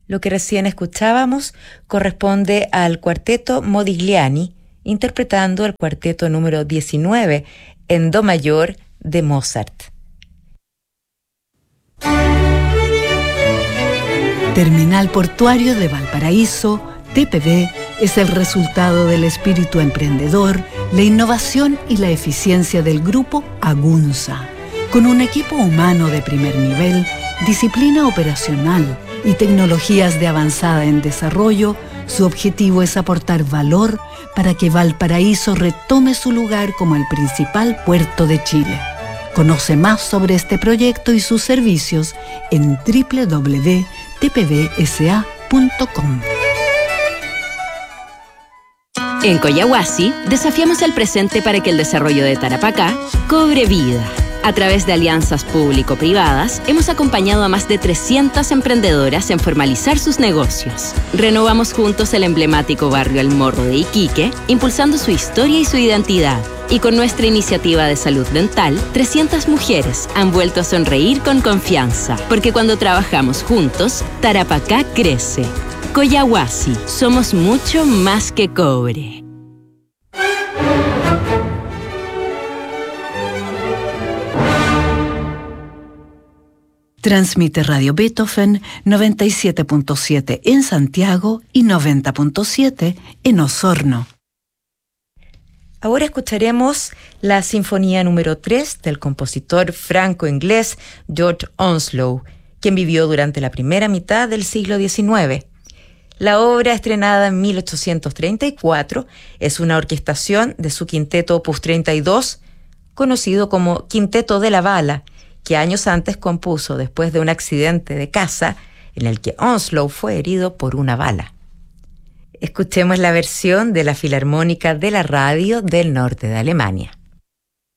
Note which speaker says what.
Speaker 1: Lo que recién escuchábamos corresponde al cuarteto Modigliani, interpretando el cuarteto número 19 en do mayor de Mozart.
Speaker 2: Terminal Portuario de Valparaíso, TPV, es el resultado del espíritu emprendedor, la innovación y la eficiencia del grupo Agunza. Con un equipo humano de primer nivel, disciplina operacional y tecnologías de avanzada en desarrollo, su objetivo es aportar valor para que Valparaíso retome su lugar como el principal puerto de Chile. Conoce más sobre este proyecto y sus servicios en www.tpvsa.com.
Speaker 3: En Collahuasi desafiamos el presente para que el desarrollo de Tarapacá cobre vida. A través de alianzas público-privadas, hemos acompañado a más de 300 emprendedoras en formalizar sus negocios. Renovamos juntos el emblemático barrio El Morro de Iquique, impulsando su historia y su identidad. Y con nuestra iniciativa de salud dental, 300 mujeres han vuelto a sonreír con confianza. Porque cuando trabajamos juntos, Tarapacá crece. Collahuasi, somos mucho más que cobre.
Speaker 2: Transmite Radio Beethoven 97.7 en Santiago y 90.7 en Osorno.
Speaker 1: Ahora escucharemos la Sinfonía número 3 del compositor franco-inglés George Onslow, quien vivió durante la primera mitad del siglo XIX. La obra, estrenada en 1834, es una orquestación de su quinteto Opus 32, conocido como Quinteto de la Bala, que años antes compuso después de un accidente de caza en el que Onslow fue herido por una bala. Escuchemos la versión de la Filarmónica de la Radio del Norte de Alemania.